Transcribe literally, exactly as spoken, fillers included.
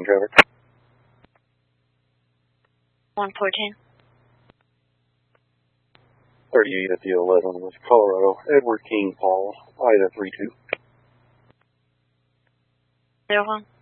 traffic. one fourteen. thirty-eight at the eleven with Colorado, Edward King Paul, Ida three two. zero one.